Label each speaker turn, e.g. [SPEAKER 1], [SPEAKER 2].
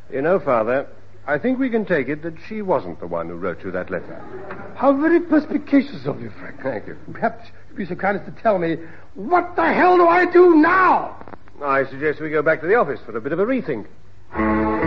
[SPEAKER 1] You know, Father, I think we can take it that she wasn't the one who wrote you that letter.
[SPEAKER 2] How very perspicacious of you, Frank.
[SPEAKER 1] Thank you.
[SPEAKER 2] Perhaps you'd be so kind as to tell me, what the hell do I do now?
[SPEAKER 1] I suggest we go back to the office for a bit of a rethink.